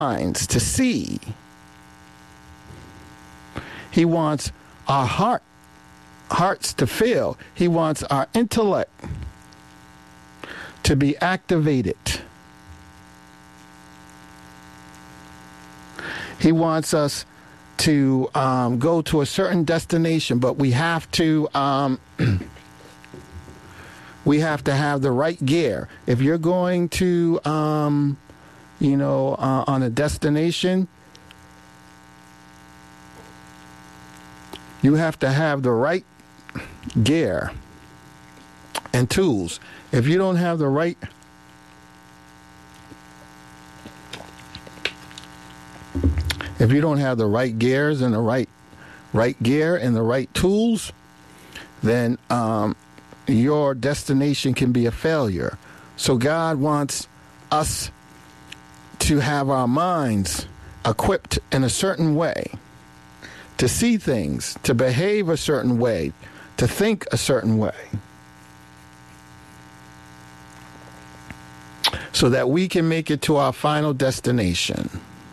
minds to see. He wants our hearts to feel. He wants our intellect to be activated. He wants us to go to a certain destination, but we have to have the right gear. If you're going to on a destination, you have to have the right gear and tools. If you don't have the right gears and the right gear and the right tools, then your destination can be a failure. So God wants us to have our minds equipped in a certain way, to see things, to behave a certain way, to think a certain way, so that we can make it to our final destination.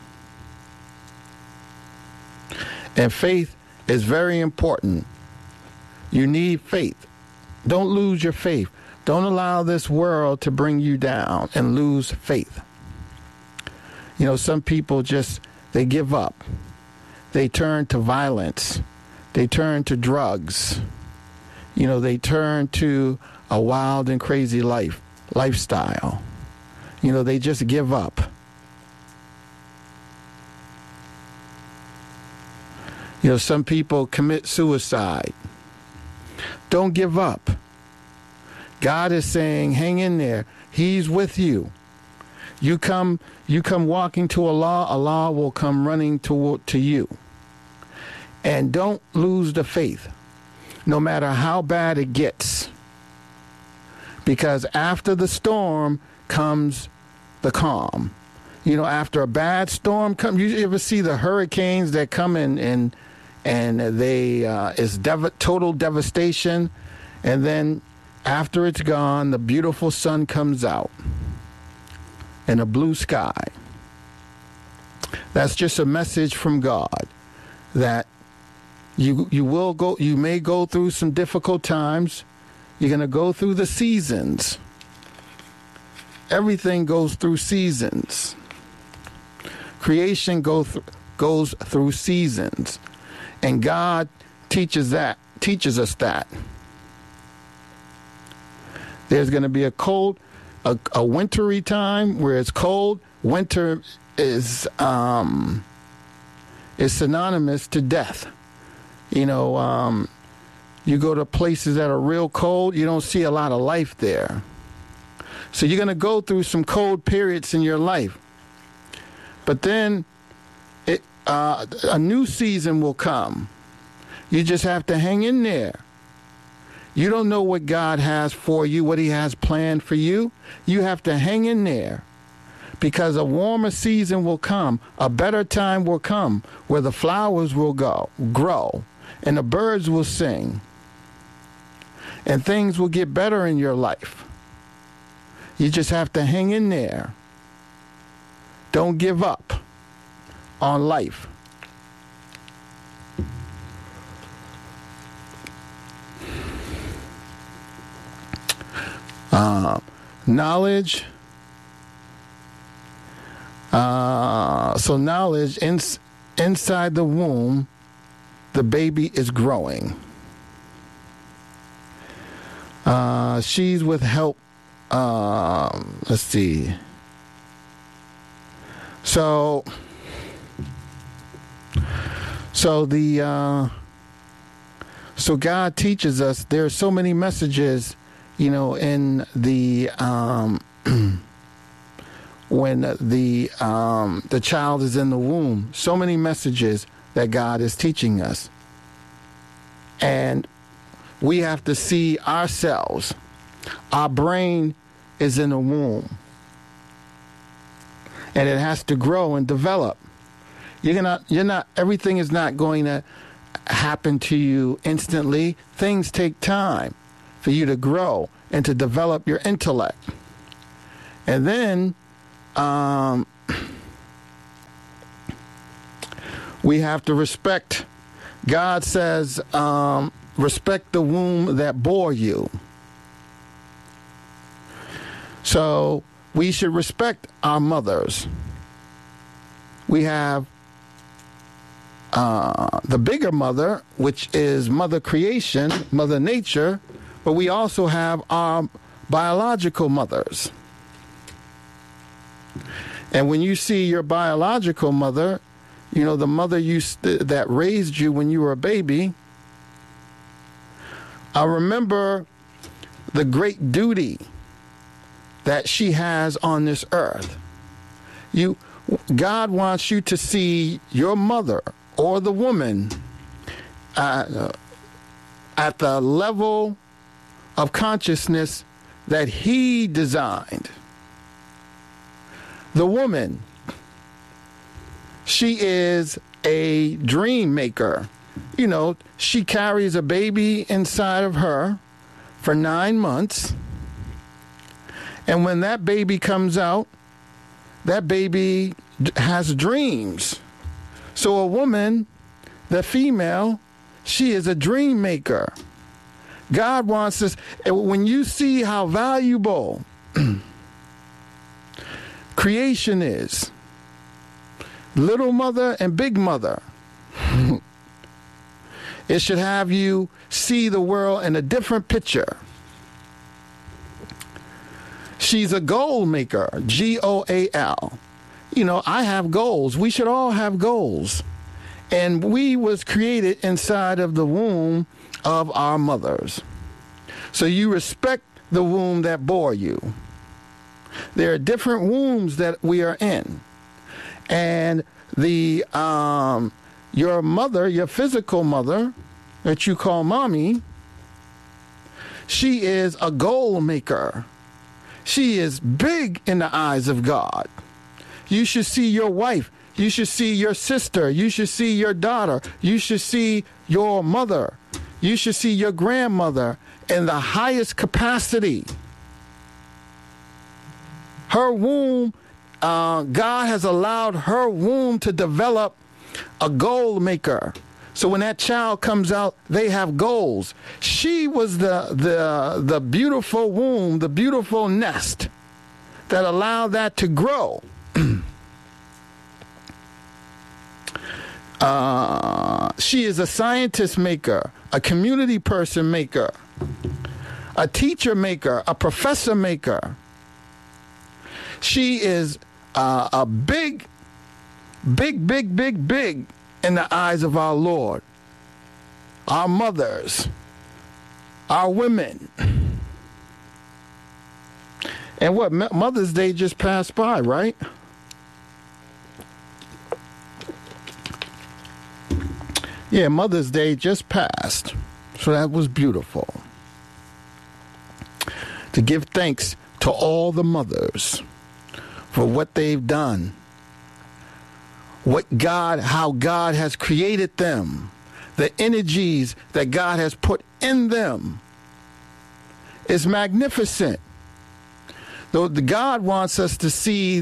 And faith is very important. You need faith. Don't lose your faith. Don't allow this world to bring you down and lose faith. Some people they give up. They turn to violence. They turn to drugs. They turn to a wild and crazy lifestyle. They just give up. Some people commit suicide. Don't give up. God is saying, hang in there. He's with you. You come walking to Allah will come running to you. And don't lose the faith, no matter how bad it gets. Because after the storm comes the calm. After a bad storm comes, you ever see the hurricanes that come in and they is total devastation, and then after it's gone, the beautiful sun comes out and a blue sky. That's just a message from God that you may go through some difficult times. You're going to go through the seasons. Everything goes through seasons. Creation goes through seasons. And God teaches us that. There's going to be a wintry time where it's cold. Winter is synonymous to death. You go to places that are real cold, you don't see a lot of life there. So you're going to go through some cold periods in your life. But then a new season will come. You just have to hang in there. You don't know what God has for you, what he has planned for you. You have to hang in there, because a warmer season will come. A better time will come where the flowers will grow, and the birds will sing, and things will get better in your life. You just have to hang in there. Don't give up on life. Knowledge. So knowledge inside the womb, the baby is growing. She's with help. Let's see. So God teaches us. There are so many messages, in the when the child is in the womb. So many messages that God is teaching us, and we have to see ourselves. Our brain is in the womb, and it has to grow and develop. Everything is not going to happen to you instantly. Things take time for you to grow and to develop your intellect. And then We have to respect. God says, respect the womb that bore you. So we should respect our mothers. We have the bigger mother, which is Mother Creation, Mother Nature, but we also have our biological mothers. And when you see your biological mother, you know, the mother that raised you when you were a baby, I remember the great duty that she has on this earth. God wants you to see your mother or the woman at the level of consciousness that He designed. The woman, she is a dream maker. You know, she carries a baby inside of her for 9 months. And when that baby comes out, that baby has dreams. So a woman, the female, she is a dream maker. God wants us, when you see how valuable creation is, little mother and big mother, it should have you see the world in a different picture. She's a goal maker, Goal. You know, I have goals. We should all have goals. And we was created inside of the womb of our mothers. So you respect the womb that bore you. There are different wombs that we are in. And your mother, your physical mother, that you call mommy, she is a goal maker. She is big in the eyes of God. You should see your wife. You should see your sister. You should see your daughter. You should see your mother. You should see your grandmother in the highest capacity. Her womb, God has allowed her womb to develop a goal maker. So when that child comes out, they have goals. She was the beautiful womb, the beautiful nest that allowed that to grow. She is a scientist maker, a community person maker, a teacher maker, a professor maker. She is a big in the eyes of our Lord. Our mothers, our women. And what, Mother's Day just passed by, right? Yeah, Mother's Day just passed. So that was beautiful. To give thanks to all the mothers for what they've done. How God has created them. The energies that God has put in them. It's magnificent. Though God wants us to see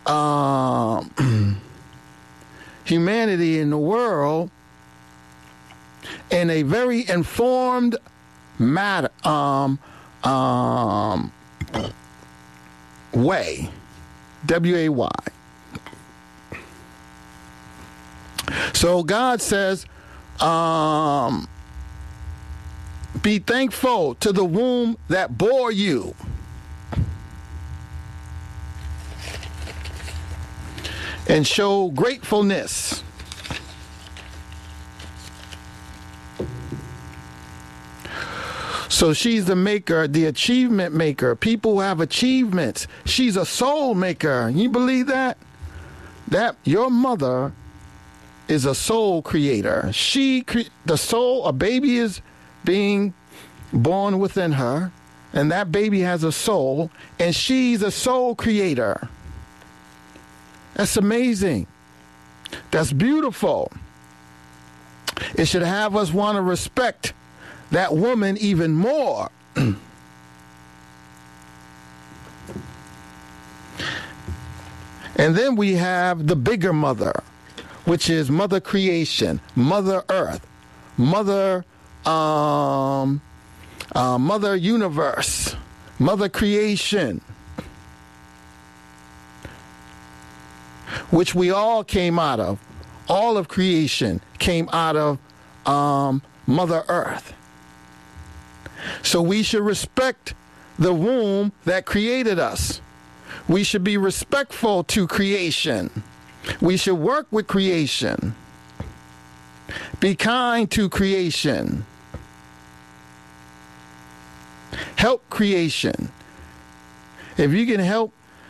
humanity in the world in a very informed way. W-A-Y. So God says, be thankful to the womb that bore you. And show gratefulness. So she's the maker, the achievement maker. People who have achievements. She's a soul maker. You believe that? That your mother is a soul creator. The soul, a baby is being born within her, and that baby has a soul, and she's a soul creator. That's amazing. That's beautiful. It should have us want to respect that woman even more. And then we have the bigger mother, which is Mother Creation, Mother Earth, Mother Mother Universe, Mother Creation, which we all came out of. All of creation came out of Mother Earth. So we should respect the womb that created us. We should be respectful to creation. We should work with creation. Be kind to creation. Help creation. If you can help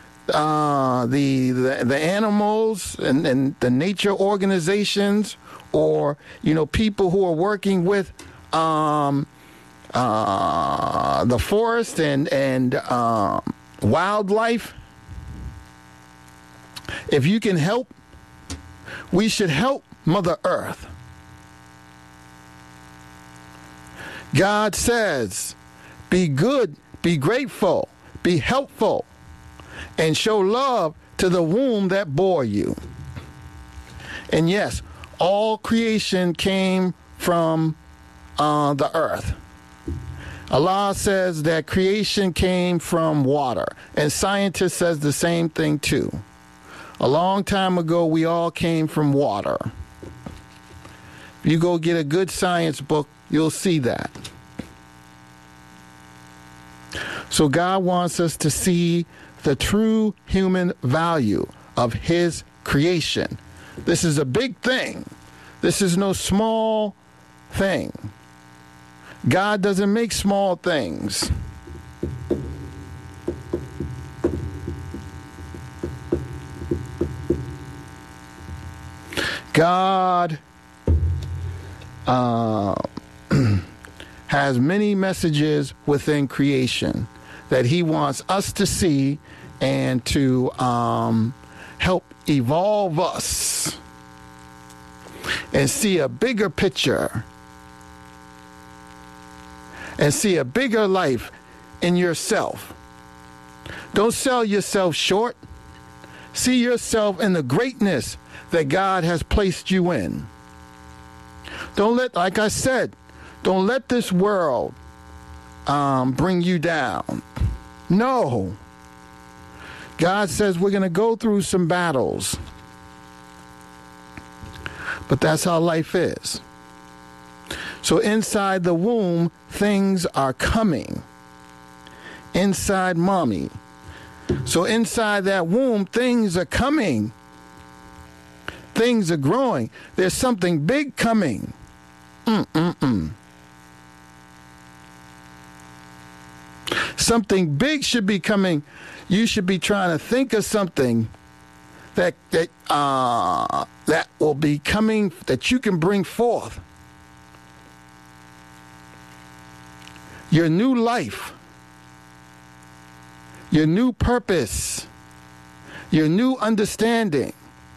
the animals and the nature organizations, or people who are working with the forest and wildlife, if you can help, we should help Mother Earth. God says, be good, be grateful, be helpful, and show love to the womb that bore you. And yes, all creation came from the earth. Allah says that creation came from water, and scientists says the same thing too. A long time ago, we all came from water. If you go get a good science book, you'll see that. So God wants us to see the true human value of His creation. This is a big thing. This is no small thing. God doesn't make small things. God has many messages within creation that He wants us to see and to help evolve us and see a bigger picture and see a bigger life in yourself. Don't sell yourself short. See yourself in the greatness that God has placed you in. Don't let, like I said, don't let this world bring you down. No. God says we're going to go through some battles. But that's how life is. So inside the womb, things are coming. Inside mommy. So inside that womb, things are coming. Things are growing. There's something big coming. Something big should be coming. You should be trying to think of something that will be coming, that you can bring forth. Your new life, your new purpose, your new understanding,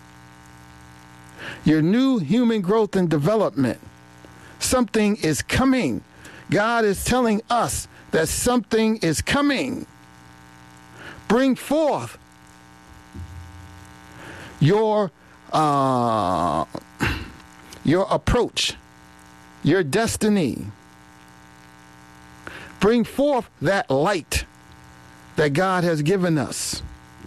your new human growth and development. Something is coming. God is telling us that something is coming. Bring forth your approach, your destiny. Bring forth that light that God has given us.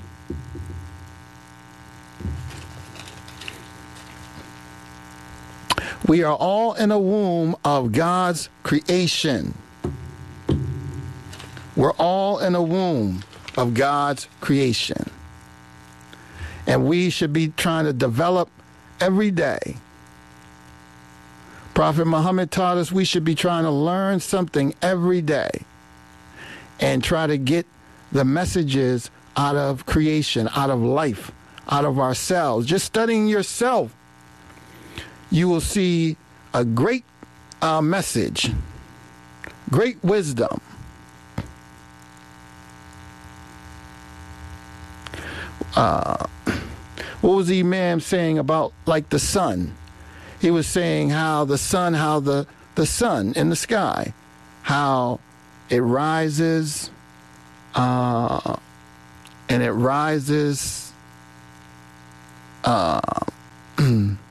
We are all in a womb of God's creation. We're all in a womb of God's creation. And we should be trying to develop every day. Prophet Muhammad taught us we should be trying to learn something every day and try to get the messages out of creation, out of life, out of ourselves. Just studying yourself, you will see a great message, great wisdom. What was the Imam saying about, like, the sun? He was saying how the sun in the sky, how it rises, and it rises,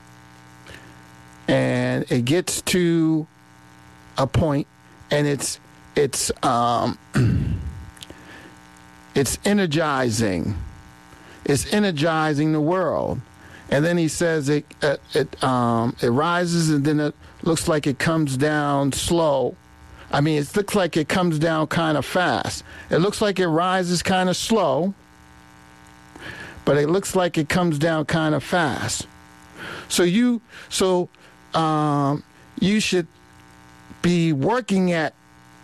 it gets to a point, and it's energizing. It's energizing the world. And then he says it rises, and then it looks like it comes down slow. I mean, it looks like it comes down kind of fast. It looks like it rises kind of slow, but it looks like it comes down kind of fast. So you should be working at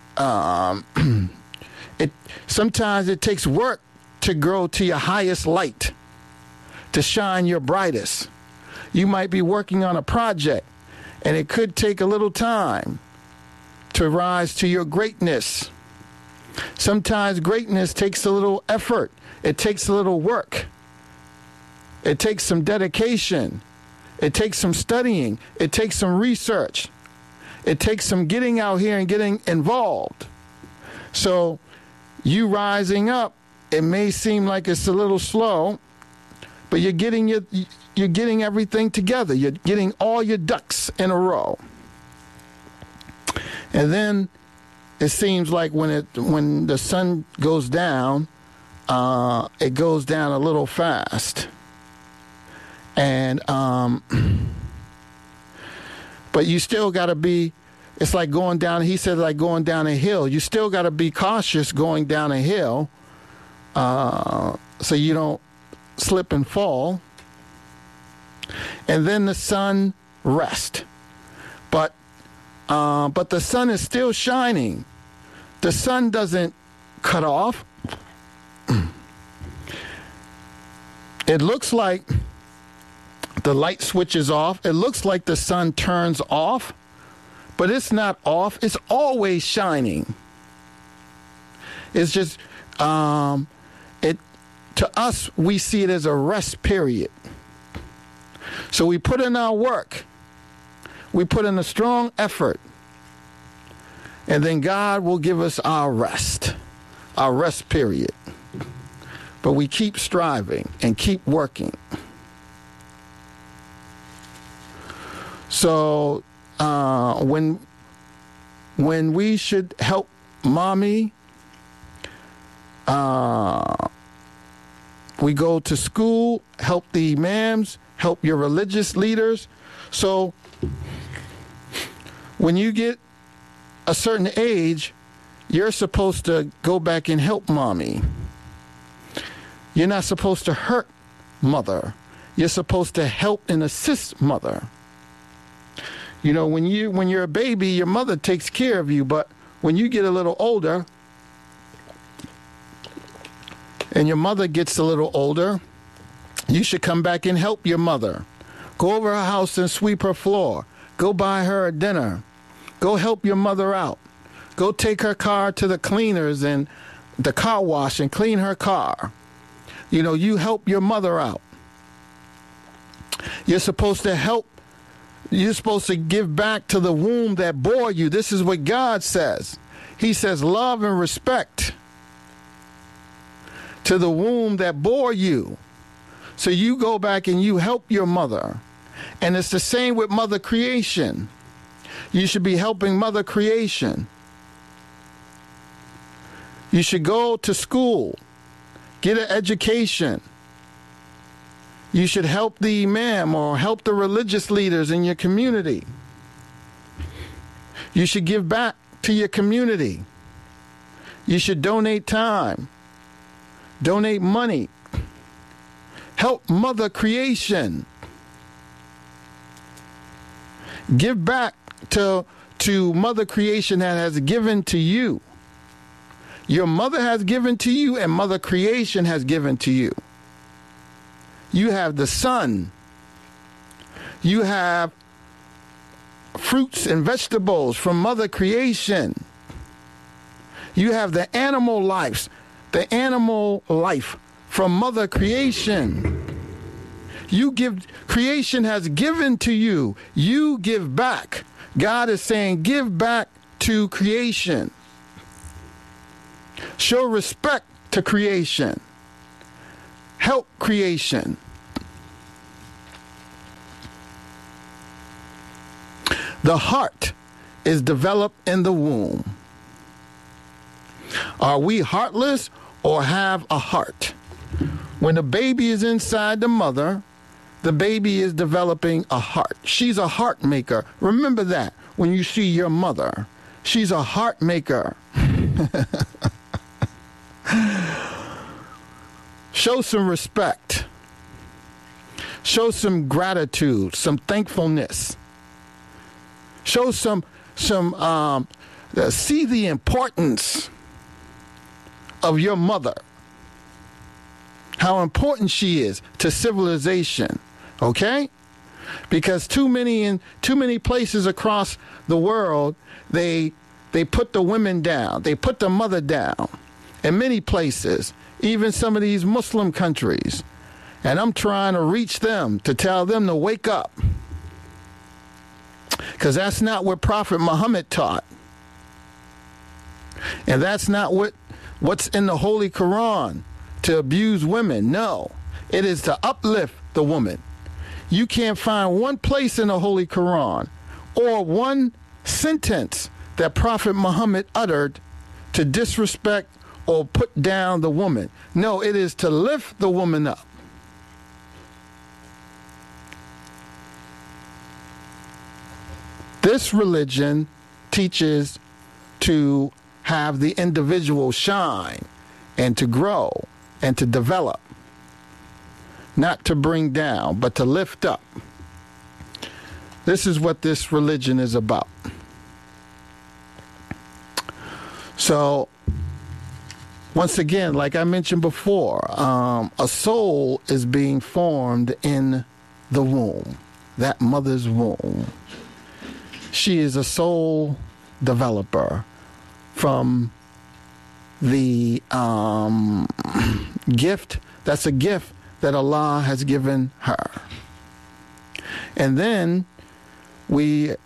it. Sometimes it takes work to grow to your highest light, to shine your brightest. You might be working on a project, and it could take a little time to rise to your greatness. Sometimes greatness takes a little effort. It takes a little work. It takes some dedication. It takes some studying. It takes some research. It takes some getting out here and getting involved. So you rising up, it may seem like it's a little slow, but you're getting everything together. You're getting all your ducks in a row. And then it seems like when the sun goes down, it goes down a little fast. And but you still got to be. It's like going down. He said, like going down a hill. You still got to be cautious going down a hill, so you don't slip and fall. And then the sun rests, but the sun is still shining. The sun doesn't cut off. It looks like the light switches off. It looks like the sun turns off, but it's not off. It's always shining. It's just, to us, we see it as a rest period. So we put in our work. We put in a strong effort. And then God will give us our rest period. But we keep striving and keep working. So when we should help mommy, we go to school, help the imams, help your religious leaders. So when you get a certain age, you're supposed to go back and help mommy. You're not supposed to hurt mother. You're supposed to help and assist mother. You know, when you're a baby, your mother takes care of you, but when you get a little older and your mother gets a little older, you should come back and help your mother. Go over her house and sweep her floor. Go buy her a dinner. Go help your mother out. Go take her car to the cleaners and the car wash and clean her car. You know, you help your mother out. You're supposed to help. You're supposed to give back to the womb that bore you. This is what God says. He says, love and respect to the womb that bore you. So you go back and you help your mother. And it's the same with Mother Creation. You should be helping Mother Creation. You should go to school, get an education. You should help the imam or help the religious leaders in your community. You should give back to your community. You should donate time, donate money, help Mother Creation. Give back to Mother Creation that has given to you. Your mother has given to you and Mother Creation has given to you. You have the sun. You have fruits and vegetables from Mother Creation. You have the animal life from Mother Creation. Creation has given to you. You give back. God is saying, give back to creation. Show respect to creation. Help creation. The heart is developed in the womb. Are we heartless or have a heart? When the baby is inside the mother, the baby is developing a heart. She's a heart maker. Remember that when you see your mother. She's a heart maker. Show some respect. Show some gratitude, some thankfulness. Show see the importance of your mother. How important she is to civilization. Okay? Because too many places across the world, they put the women down. They put the mother down. In many places, even some of these Muslim countries. And I'm trying to reach them to tell them to wake up. Because that's not what Prophet Muhammad taught. And that's not what's in the Holy Quran, to abuse women. No, it is to uplift the woman. You can't find one place in the Holy Quran or one sentence that Prophet Muhammad uttered to disrespect or put down the woman. No, it is to lift the woman up. This religion teaches to have the individual shine and to grow and to develop. Not to bring down, but to lift up. This is what this religion is about. So, once again, like I mentioned before, a soul is being formed in the womb, that mother's womb. She is a soul developer from the gift. That's a gift that Allah has given her. And then we're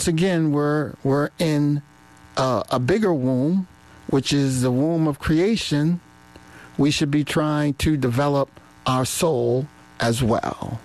in a bigger womb, which is the womb of creation. We should be trying to develop our soul as well,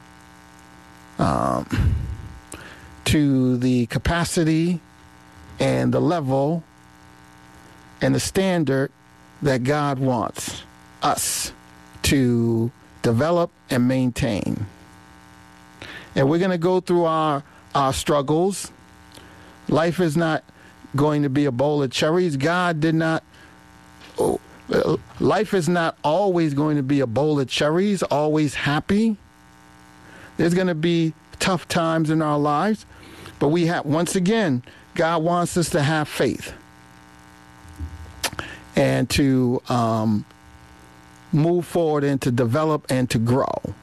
to the capacity and the level and the standard that God wants us to develop and maintain. And we're going to go through our struggles. Life is not going to be a bowl of cherries. Life is not always going to be a bowl of cherries, always happy. There's going to be tough times in our lives. But once again, God wants us to have faith and to move forward and to develop and to grow.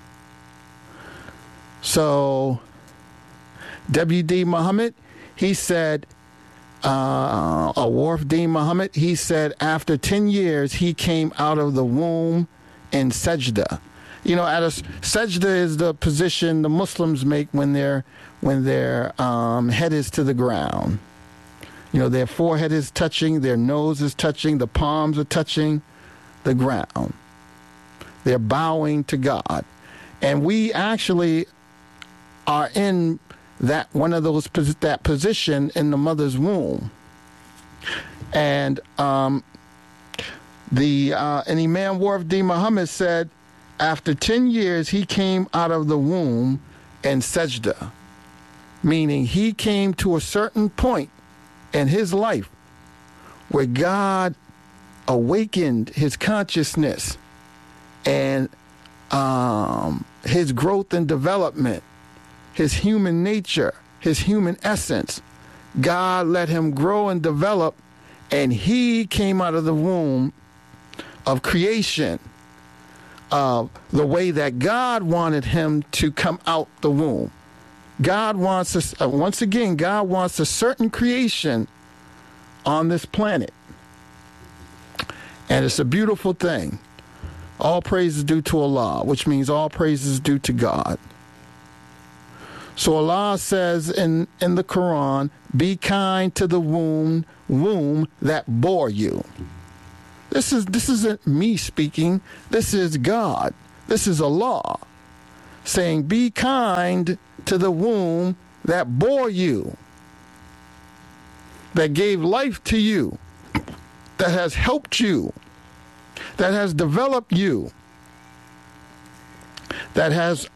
So, W.D. Muhammad, he said, Warf Deen Muhammad, he said after 10 years, he came out of the womb in sajda. You know, sajda is the position the Muslims make when their head is to the ground. You know, their forehead is touching, their nose is touching, the palms are touching the ground. They're bowing to God. And we actually are in that position in the mother's womb. And Imam Warf Deen Muhammad said, after 10 years, he came out of the womb in sajda, meaning he came to a certain point in his life where God awakened his consciousness and his growth and development, his human nature, his human essence. God let him grow and develop, and he came out of the womb of creation the way that God wanted him to come out the womb. God wants us, once again, God wants a certain creation on this planet. And it's a beautiful thing. All praise is due to Allah, which means all praise is due to God. So Allah says in the Quran, be kind to the womb that bore you. This isn't me speaking. This is God. This is Allah saying, be kind to the womb that bore you, that gave life to you, that has helped you, that has developed you, that has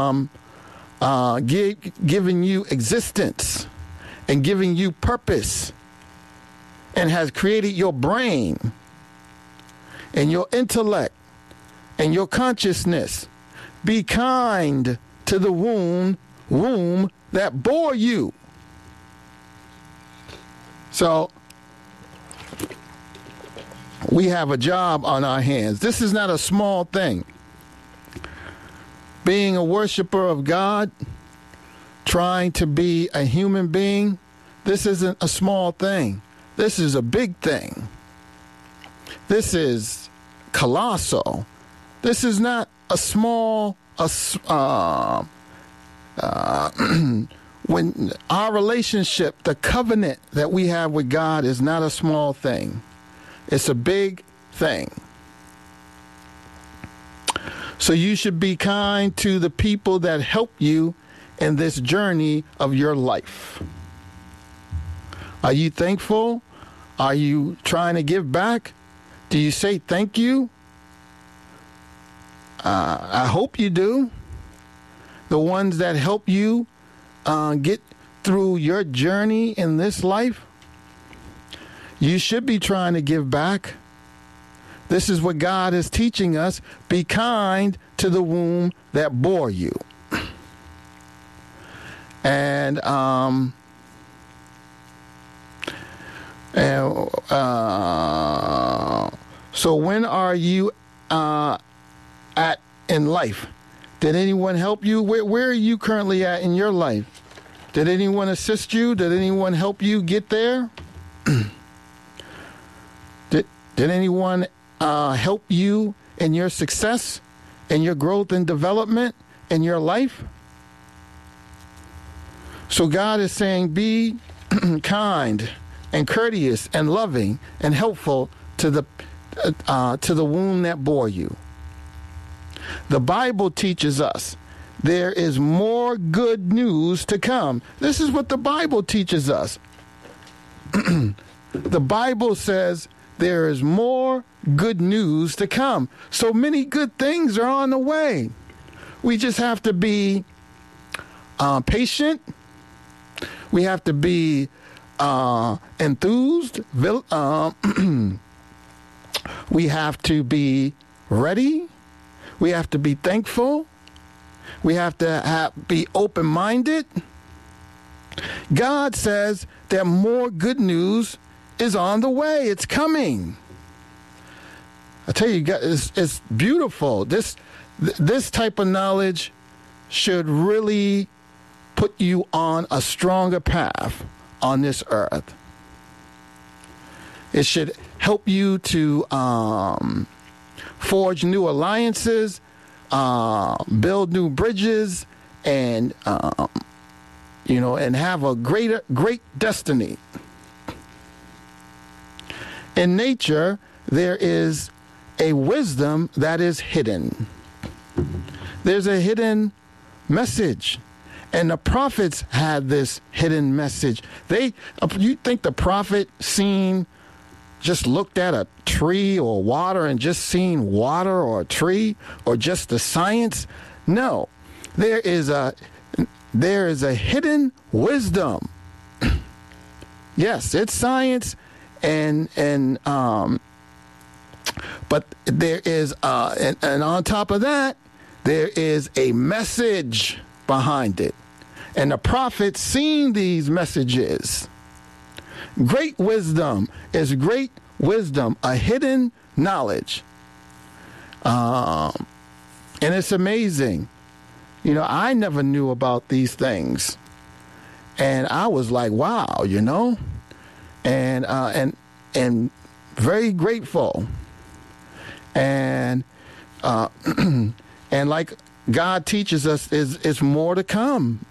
given you existence and giving you purpose, and has created your brain and your intellect and your consciousness. Be kind to the womb that bore you. So we have a job on our hands. This is not a small thing. Being a worshiper of God, trying to be a human being, this isn't a small thing. This is a big thing. This is colossal. This is not a small, when our relationship, the covenant that we have with God is not a small thing. It's a big thing. So you should be kind to the people that help you in this journey of your life. Are you thankful? Are you trying to give back? Do you say thank you? I hope you do. The ones that help you get through your journey in this life, you should be trying to give back. This is what God is teaching us. Be kind to the womb that bore you. And so when are you at in life? Did anyone help you? Where are you currently at in your life? Did anyone assist you? Did anyone help you get there? Did anyone help you in your success, in your growth and development in your life? So God is saying, be kind and courteous and loving and helpful to the womb that bore you. The Bible teaches us there is more good news to come. This is what the Bible teaches us. The Bible says there is more good news to come. So many good things are on the way. We just have to be patient. We have to be enthused. We have to be ready. We have to be thankful. We have to be open-minded. God says that more good news is on the way. It's coming. I tell you, it's beautiful. This type of knowledge should really put you on a stronger path on this earth. It should help you to forge new alliances, build new bridges, and and have a great destiny. In nature, there is a wisdom that is hidden. There's a hidden message. And the prophets had this hidden message. You think the prophet just looked at a tree or water and just seen water or a tree or just the science? No, there is a hidden wisdom. Yes, it's science, but there is and on top of that, there is a message behind it, and the prophets seen these messages. Great wisdom is great wisdom, a hidden knowledge. And it's amazing. I never knew about these things. And I was like, wow, and very grateful. And and like God teaches us, is more to come.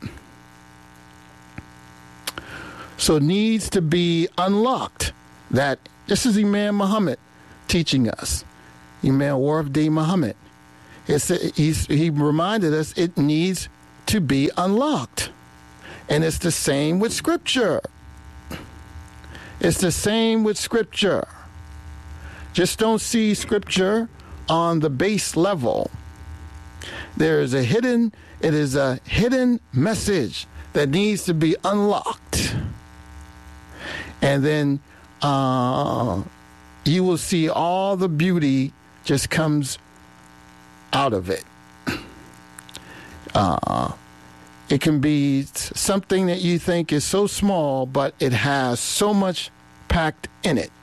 So it needs to be unlocked. That this is Imam Muhammad teaching us. Imam Wafdi Muhammad. He reminded us it needs to be unlocked. And it's the same with Scripture. It's the same with Scripture. Just don't see Scripture on the base level. It is a hidden message that needs to be unlocked. And then you will see all the beauty just comes out of it. It can be something that you think is so small, but it has so much packed in it.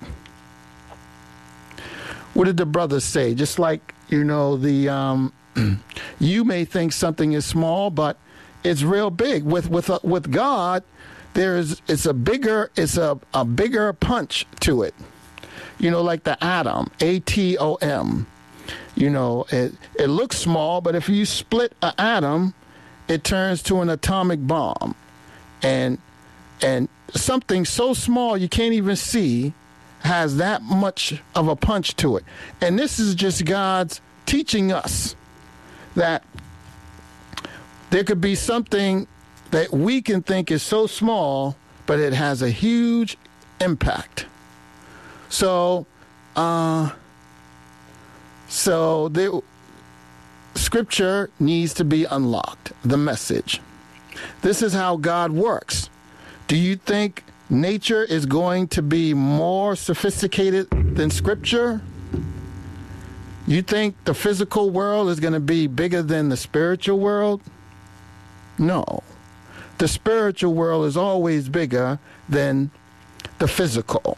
What did the brothers say? Just like, the you may think something is small, but it's real big. With God, it's a bigger punch to it. Like the atom, atom. It looks small, but if you split an atom, it turns to an atomic bomb. And something so small you can't even see has that much of a punch to it. And this is just God's teaching us that there could be something that we can think is so small, but it has a huge impact. So the Scripture needs to be unlocked, the message. This is how God works. Do you think nature is going to be more sophisticated than Scripture? You think the physical world is going to be bigger than the spiritual world? No. The spiritual world is always bigger than the physical.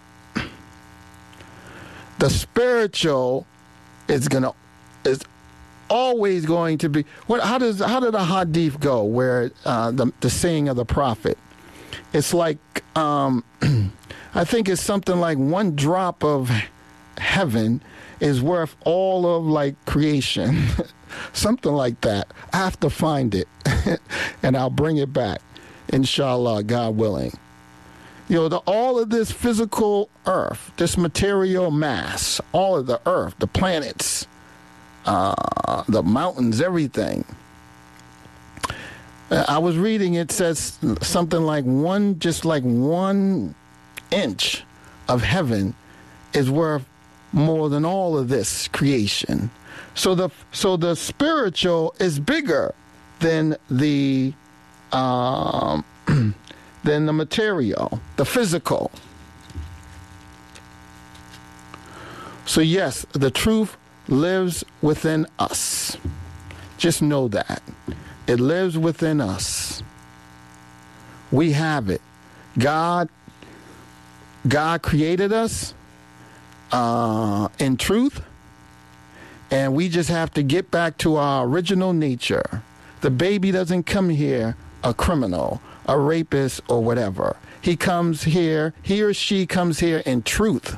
The spiritual is always going to be. How did the hadith go? Where the saying of the prophet? It's like I think it's something like one drop of heaven is worth all of creation. Something like that. I have to find it and I'll bring it back, inshallah, God willing. All of this physical earth, this material mass, all of the earth, the planets, the mountains, everything. I was reading, it says something like 1 inch of heaven is worth more than all of this creation. So the spiritual is bigger than the material, the physical. So yes, the truth lives within us. Just know that. It lives within us. We have it. God created us in truth, and we just have to get back to our original nature. The baby doesn't come here a criminal, a rapist, or whatever. He or she comes here in truth.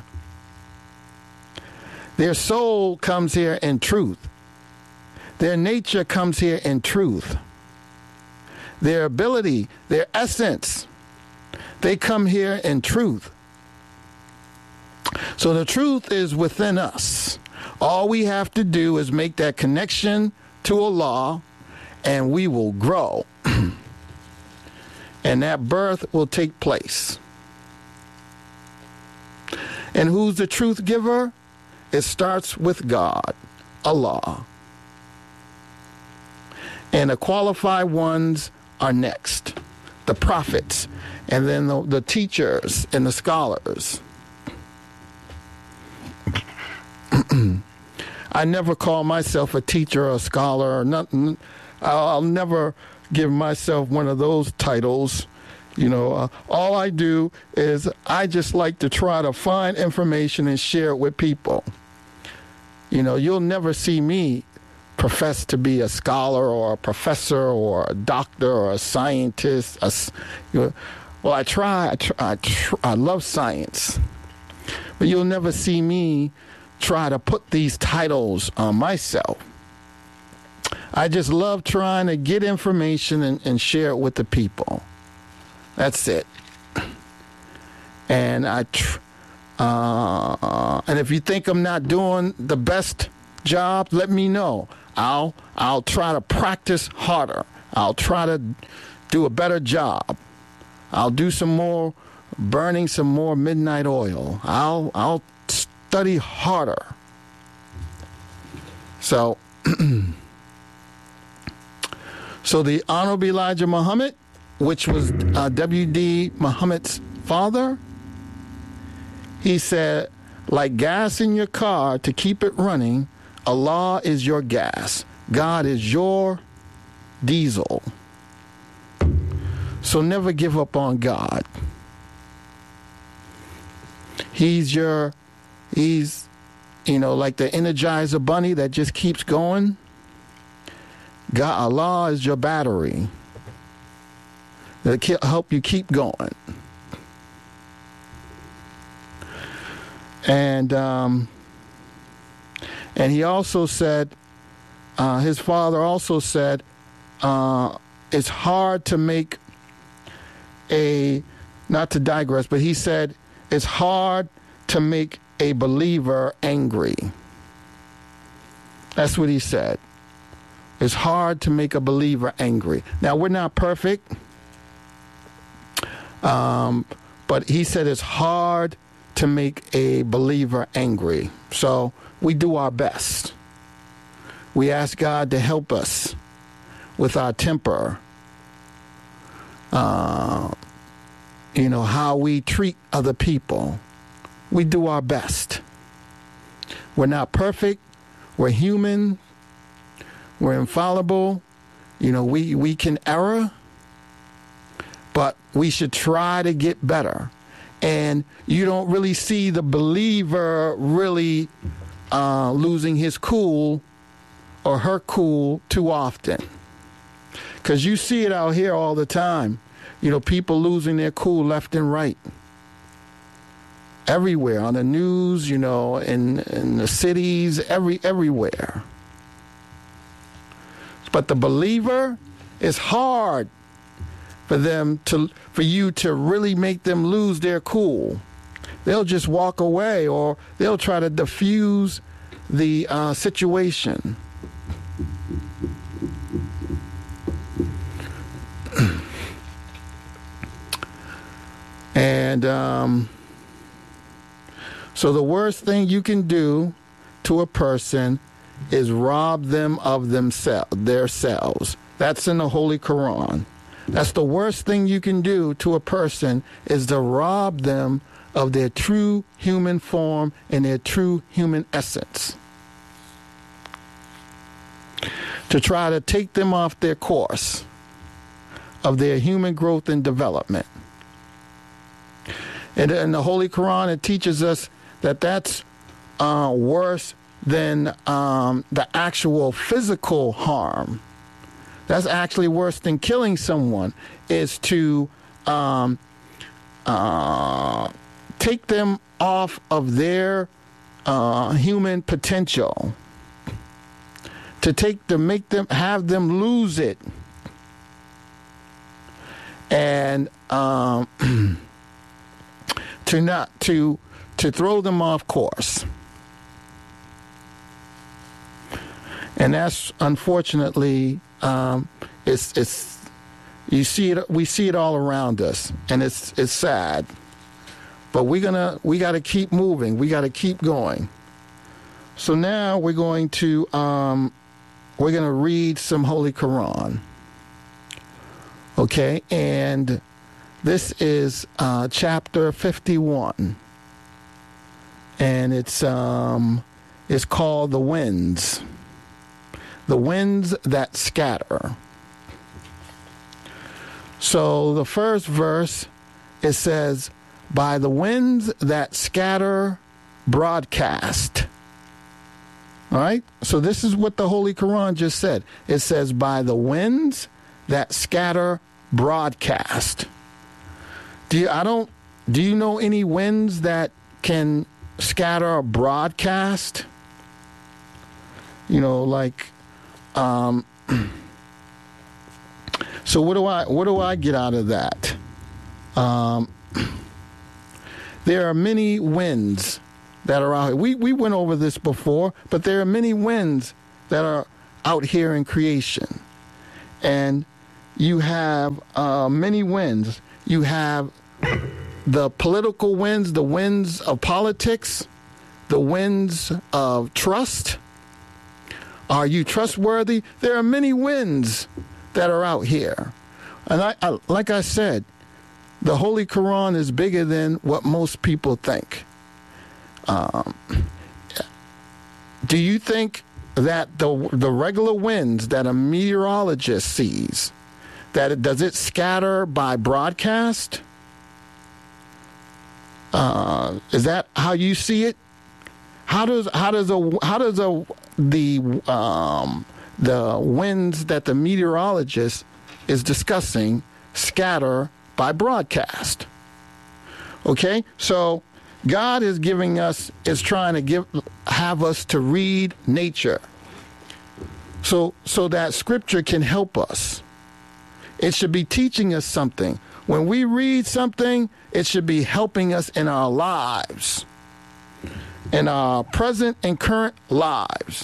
Their soul comes here in truth. Their nature comes here in truth. Their ability, their essence, they come here in truth. So the truth is within us. All we have to do is make that connection to Allah, and we will grow. And that birth will take place. And who's the truth giver? It starts with God, Allah. And the qualified ones are next, the prophets, and then the teachers and the scholars. I never call myself a teacher or a scholar or nothing. I'll never give myself one of those titles. All I do is I just like to try to find information and share it with people. You'll never see me profess to be a scholar or a professor or a doctor or a scientist. Well, I try. I love science. But you'll never see me try to put these titles on myself. I just love trying to get information and share it with the people. That's it. And and if you think I'm not doing the best job, let me know. I'll try to practice harder. I'll try to do a better job. I'll do some more, burning some more midnight oil. I'll study harder. So, so the Honorable Elijah Muhammad, which was W.D. Muhammad's father, he said, like gas in your car to keep it running, Allah is your gas. God is your diesel. So never give up on God. He's like the Energizer bunny that just keeps going. God, Allah is your battery that'll help you keep going. And he also said, his father also said, it's hard to make not to digress, but he said, it's hard to make a believer angry. That's what he said. It's hard to make a believer angry. Now, we're not perfect, but he said it's hard to make a believer angry. So we do our best. We ask God to help us with our temper, how we treat other people. We do our best. We're not perfect. We're human. We're infallible. We can err, but we should try to get better. And you don't really see the believer really losing his cool or her cool too often. Because you see it out here all the time. People losing their cool left and right. Everywhere, on the news, in the cities, everywhere. But the believer, it's hard for you to really make them lose their cool. They'll just walk away, or they'll try to diffuse the situation. And so the worst thing you can do to a person is rob them of their selves. That's in the Holy Quran. That's the worst thing you can do to a person, is to rob them of their true human form and their true human essence. To try to take them off their course of their human growth and development. And in the Holy Quran, it teaches us that that's worse than the actual physical harm. That's actually worse than killing someone, is to take them off of their human potential, have them lose it, and to throw them off course. And that's, unfortunately, it's you see it. We see it all around us, and it's sad. But we got to keep moving. We got to keep going. So now we're going to read some Holy Quran. Okay, and this is chapter 51, and it's called The Winds. The winds that scatter. So the first verse, it says, by the winds that scatter broadcast. All right? So this is what the Holy Quran just said. It says, by the winds that scatter broadcast. Do you know any winds that can scatter broadcast? So what do I get out of that? There are many winds that are out here. We went over this before, but there are many winds that are out here in creation. And, you have many winds. You have the political winds, the winds of politics, the winds of trust. Are you trustworthy? There are many winds that are out here. And I like I said, the Holy Quran is bigger than what most people think. Do you think that the regular winds that a meteorologist sees, does it scatter by broadcast? Is that how you see it? How does the winds that the meteorologist is discussing scatter by broadcast? Okay, so God is trying to have us to read nature, so that Scripture can help us. It should be teaching us something. When we read something, it should be helping us in our lives, in our present and current lives.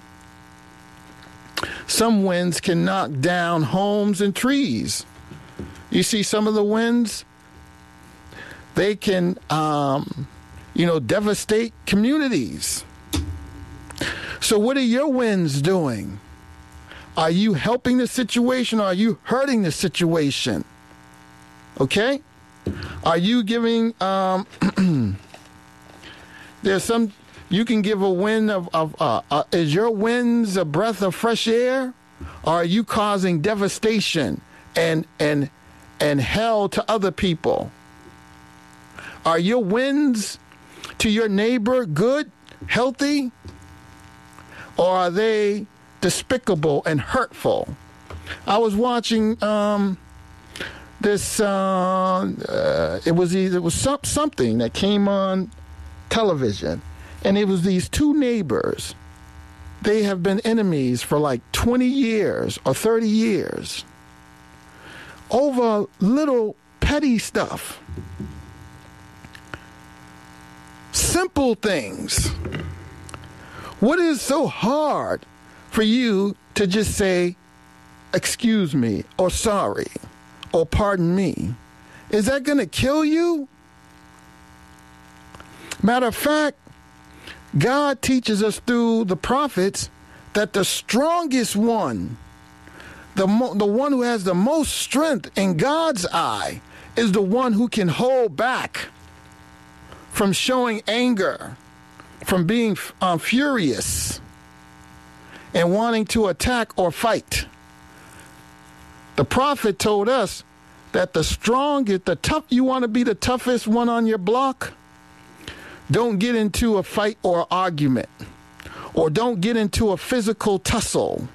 Some winds can knock down homes and trees. You see some of the winds, they can, devastate communities. So what are your winds doing? Are you helping the situation, or are you hurting the situation? Okay? Are you giving, there's some, you can give a wind is your winds a breath of fresh air? Or are you causing devastation and hell to other people? Are your winds to your neighbor good, healthy? Or are they despicable and hurtful? I was watching this. It was something that came on television, and it was these two neighbors. They have been enemies for like 20 years or 30 years over little petty stuff, simple things. What is so hard for you to just say, excuse me, or sorry, or pardon me? Is that going to kill you? Matter of fact, God teaches us through the prophets that the strongest one, the one who has the most strength in God's eye, is the one who can hold back from showing anger, from being furious and wanting to attack or fight. The prophet told us that you want to be the toughest one on your block? Don't get into a fight or argument, or don't get into a physical tussle.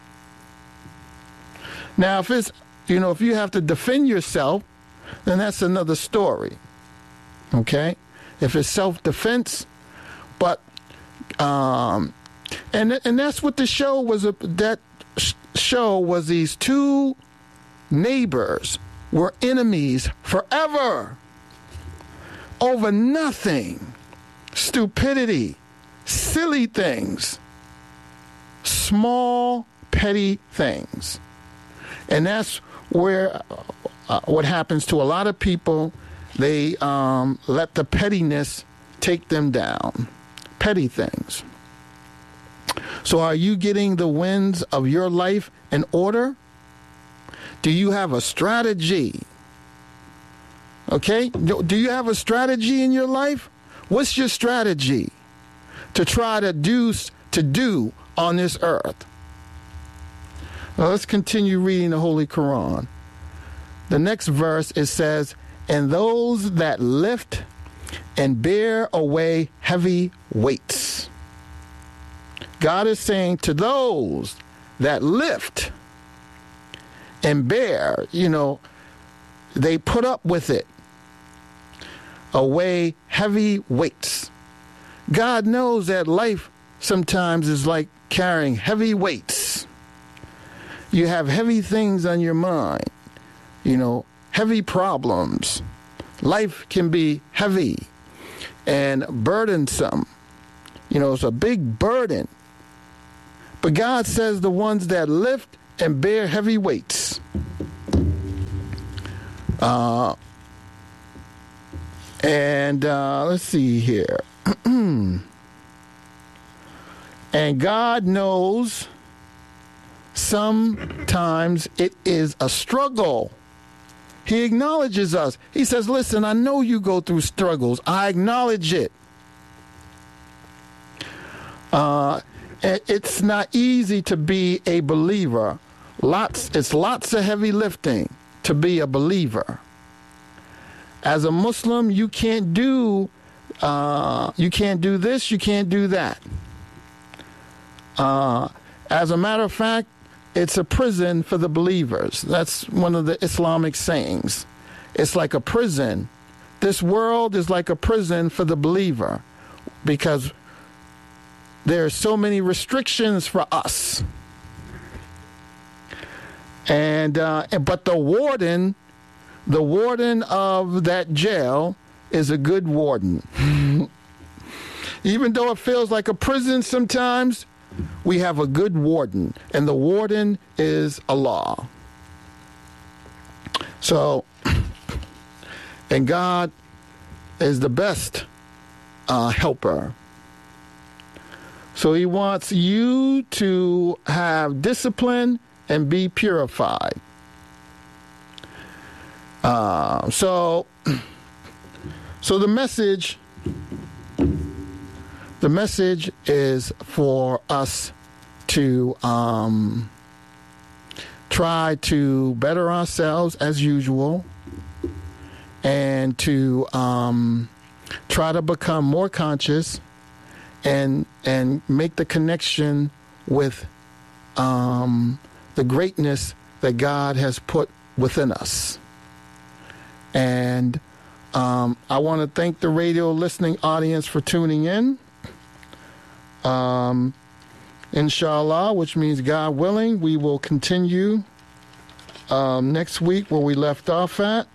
Now, if you have to defend yourself, then that's another story. Okay? If it's self-defense, but and that's what the show was. That show was these two neighbors were enemies forever over nothing, stupidity, silly things, small petty things, and that's where what happens to a lot of people. They let the pettiness take them down. Petty things. So are you getting the winds of your life in order? Do you have a strategy? Okay? Do you have a strategy in your life? What's your strategy to try to do on this earth? Well, let's continue reading the Holy Quran. The next verse, it says, and those that lift and bear away heavy weights. God is saying to those that lift and bear, they put up with it, away heavy weights. God knows that life sometimes is like carrying heavy weights. You have heavy things on your mind, heavy problems. Life can be heavy and burdensome. It's a big burden. But God says the ones that lift and bear heavy weights. Let's see here. And God knows sometimes it is a struggle. He acknowledges us. He says, listen, I know you go through struggles. I acknowledge it. It's not easy to be a believer. It's lots of heavy lifting to be a believer. As a Muslim, you can't do this, you can't do that. As a matter of fact, it's a prison for the believers. That's one of the Islamic sayings. It's like a prison. This world is like a prison for the believer because there are so many restrictions for us. But the warden of that jail is a good warden. Even though it feels like a prison sometimes, we have a good warden, and the warden is Allah. So, and God is the best helper. So he wants you to have discipline and be purified. So the message is for us to try to better ourselves as usual, and to try to become more conscious and make the connection with the greatness that God has put within us. And I want to thank the radio listening audience for tuning in. Inshallah, which means God willing, we will continue next week where we left off at.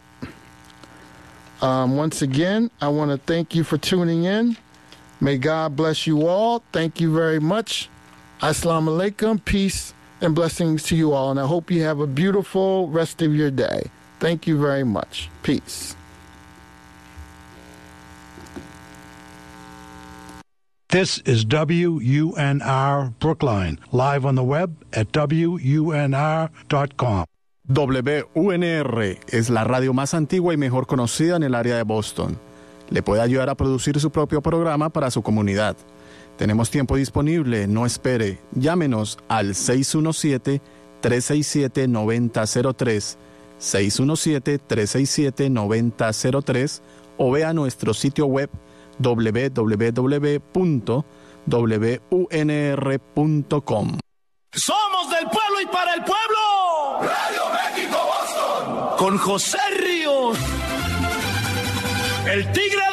Once again, I want to thank you for tuning in. May God bless you all. Thank you very much. Assalamu alaikum. Peace and blessings to you all. And I hope you have a beautiful rest of your day. Thank you very much. Peace. This is WUNR Brookline, live on the web at WUNR.com. WUNR es la radio más antigua y mejor conocida en el área de Boston. Le puede ayudar a producir su propio programa para su comunidad. Tenemos tiempo disponible, no espere. Llámenos al 617-367-9003, 617-367-9003 o vea nuestro sitio web www.WUNR.com. Somos del pueblo y para el pueblo. Radio México Boston. Con José Ríos. El Tigre